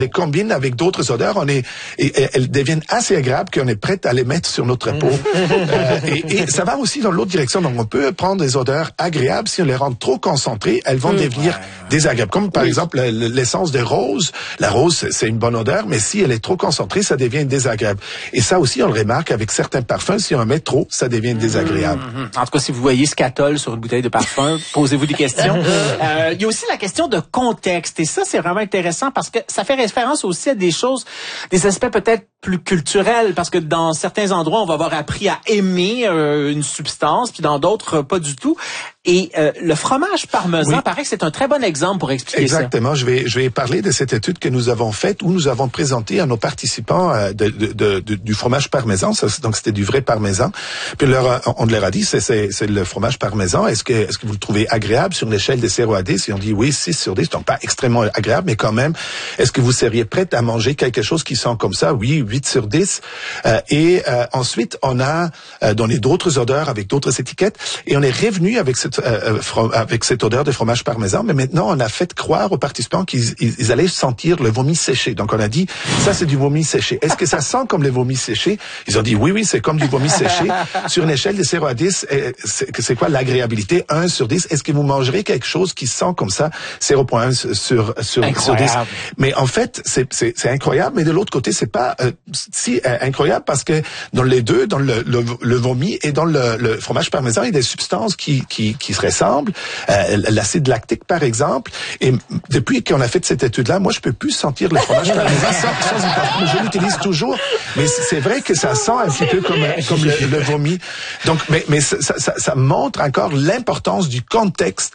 les combine avec d'autres odeurs, et elles deviennent assez agréables qu'on est prêt à les mettre sur notre peau. Et ça va aussi dans l'autre direction. Donc, on peut prendre des odeurs agréables. Si on les rend trop concentrées, elles vont devenir désagréables. Comme par exemple l'essence de rose. La rose, c'est une bonne odeur, mais si elle est trop concentrée, ça devient désagréable. Et ça aussi, on le remarque avec certains parfums. Si on en met trop, ça devient désagréable. En tout cas, si vous voyez Scatol sur une bouteille de parfum, posez-vous des questions. Il y a aussi la question de contexte. Et ça, c'est vraiment intéressant parce que ça fait référence aussi à des choses, des aspects peut-être plus culturels, parce que dans certains endroits, on va avoir appris à aimer une substance, puis dans d'autres, pas du tout. Et le fromage parmesan, paraît que c'est un très bon exemple pour expliquer Exactement. ça. Je vais parler de cette étude que nous avons faite, où nous avons présenté à nos participants du fromage parmesan. Donc, c'était du vrai parmesan. Puis on leur a dit, c'est le fromage parmesan. Est-ce que vous le trouvez agréable sur une échelle de 0 à 10? Et on dit oui, 6 sur 10. Donc, pas extrêmement agréable, mais quand même, est-ce que vous seriez prête à manger quelque chose qui sent comme ça? Oui, 8 sur 10. Ensuite, on a donné d'autres odeurs avec d'autres étiquettes, et on est revenu avec cette odeur de fromage parmesan, mais maintenant on a fait croire aux participants qu'ils allaient sentir le vomi séché. Donc on a dit, ça c'est du vomi séché. Est-ce que ça sent comme le vomi séché? Ils ont dit oui, c'est comme du vomi séché. Sur une échelle de 0 à 10, c'est quoi l'agréabilité? 1 sur 10. Est-ce que vous mangerez quelque chose qui sent comme ça? 0.1 sur 10. Mais en fait, c'est incroyable, mais de l'autre côté, c'est pas si incroyable, parce que dans les deux, dans le vomi et dans le fromage parmesan, il y a des substances qui se ressemblent, l'acide lactique par exemple. Et depuis qu'on a fait cette étude-là, moi je peux plus sentir le fromage parmesan sans y penser. Je l'utilise toujours, mais c'est vrai que ça sent un petit peu comme le vomi. Donc, mais ça montre encore l'importance du contexte.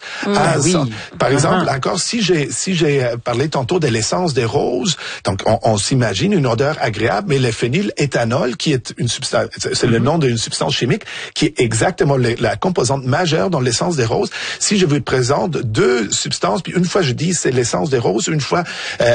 Par exemple, encore si j'ai parlé tantôt de l'essence des roses, donc on s'imagine une odeur agréable, mais le phényléthanol, qui est une substance, c'est le nom d'une substance chimique qui est exactement la composante majeure dans l'essence des roses. Si je vous présente deux substances, puis une fois je dis c'est l'essence des roses, une fois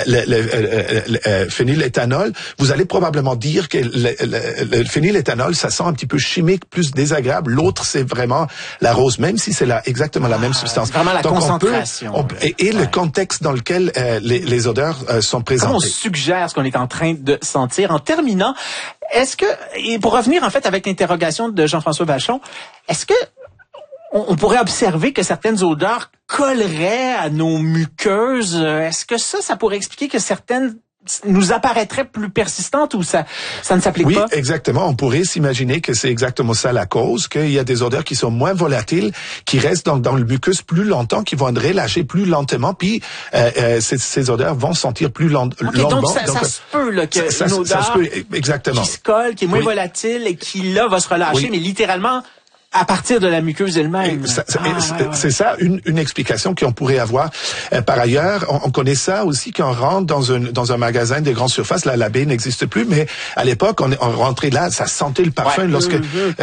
le phényléthanol, vous allez probablement dire que le phényléthanol, ça sent un petit peu chimique, plus désagréable. L'autre, c'est vraiment la rose, même si c'est exactement la même substance. Vraiment la concentration. Et le contexte dans lequel les odeurs sont présentées. Comment on suggère ce qu'on est en train de sentir? En terminant, est-ce que, et pour revenir en fait avec l'interrogation de Jean-François Vachon, est-ce que on pourrait observer que certaines odeurs colleraient à nos muqueuses? Est-ce que ça pourrait expliquer que certaines nous apparaîtraient plus persistantes, ou ça ne s'applique pas? Oui, exactement. On pourrait s'imaginer que c'est exactement ça la cause, qu'il y a des odeurs qui sont moins volatiles, qui restent dans le mucus plus longtemps, qui vont être relâchées plus lentement, puis ces odeurs vont sentir plus longuement. Donc ça se peut là, que une odeur exactement. qui se colle, qui est moins volatile et qui là va se relâcher, mais littéralement à partir de la muqueuse elle-même. C'est ça une explication qu'on pourrait avoir. Par ailleurs, on connaît ça aussi quand on rentre dans un magasin de grande surface. Là, la baie n'existe plus, mais à l'époque, on rentrait là, ça sentait le parfum lorsque.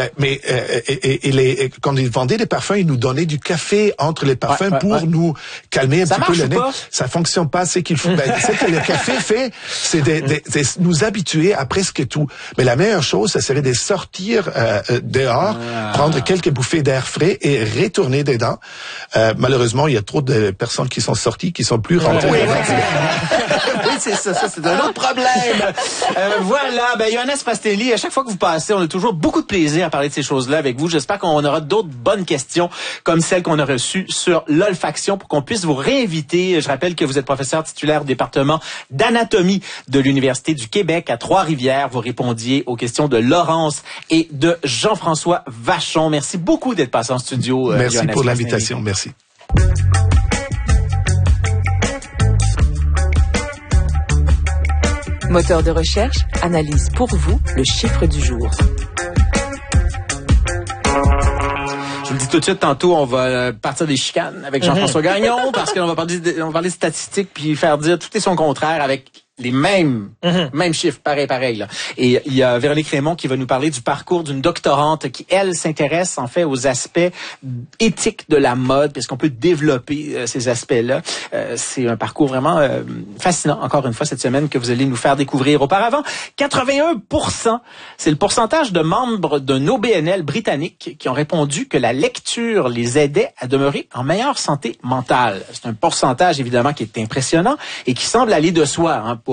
Quand ils vendaient des parfums, ils nous donnaient du café entre les parfums pour nous calmer un petit peu le nez. Ça fonctionne pas. C'est qu'il faut. C'est que le café fait, c'est de nous habituer à presque tout. Mais la meilleure chose, ça serait de sortir dehors, prendre quelques bouffées d'air frais et retourner dedans. Malheureusement, il y a trop de personnes qui sont sorties, qui sont plus rentrées. Oui, c'est ça, c'est un autre problème. Voilà, Ioannis Pastelli, à chaque fois que vous passez, on a toujours beaucoup de plaisir à parler de ces choses-là avec vous. J'espère qu'on aura d'autres bonnes questions comme celles qu'on a reçues sur l'olfaction pour qu'on puisse vous réinviter. Je rappelle que vous êtes professeur titulaire au département d'anatomie de l'Université du Québec à Trois-Rivières. Vous répondiez aux questions de Laurence et de Jean-François Vachon. Merci beaucoup d'être passé en studio. Merci Ioannis pour Pastelli. l'invitation. Merci. Moteur de recherche analyse pour vous le chiffre du jour. Je vous le dis tout de suite, tantôt, on va partir des chicanes avec Jean-François Gagnon parce qu'on va parler de statistiques puis faire dire tout et son contraire avec les mêmes chiffres, pareil là. Et il y a Véronique Raymond qui va nous parler du parcours d'une doctorante qui, elle, s'intéresse en fait aux aspects éthiques de la mode, puis est-ce qu'on peut développer ces aspects-là. C'est un parcours vraiment fascinant, encore une fois, cette semaine, que vous allez nous faire découvrir. Auparavant, 81%, c'est le pourcentage de membres d'un OBNL britannique qui ont répondu que la lecture les aidait à demeurer en meilleure santé mentale. C'est un pourcentage, évidemment, qui est impressionnant et qui semble aller de soi, hein.